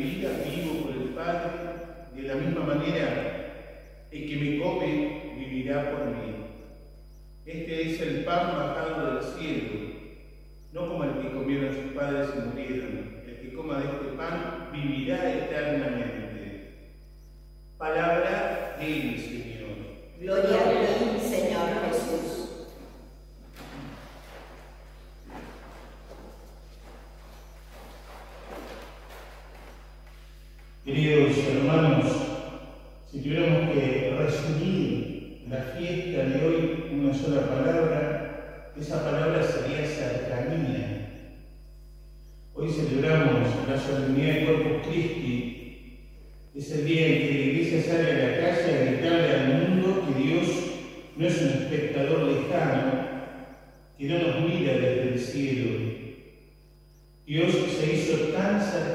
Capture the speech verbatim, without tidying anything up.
vida, vivo por el Padre. De la misma manera, el que me come vivirá por mí. Este es el pan bajado del cielo, no como el que comieron sus padres y murieron. El que coma de este pan vivirá eternamente. Palabra del Señor. Gloria a ti, Señor Jesús. Queridos hermanos, si tuviéramos que resumir la fiesta de hoy en una sola palabra, esa palabra sería cercanía. Hoy celebramos la solemnidad de Corpus Christi. Es el día en que la Iglesia sale a la calle a gritarle al mundo que Dios no es un espectador lejano, que no nos mira desde el cielo. Dios se hizo tan cercano